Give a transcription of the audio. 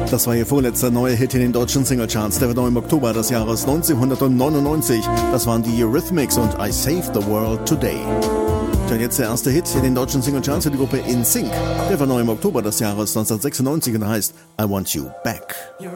Das war ihr vorletzter neuer Hit in den deutschen Singlecharts. Der war neu im Oktober des Jahres 1999. Das waren die Eurythmics und I Saved the World Today. Und jetzt der erste Hit in den deutschen Singlecharts für die Gruppe NSYNC. Der war neu im Oktober des Jahres 1996 und heißt I Want You Back. You're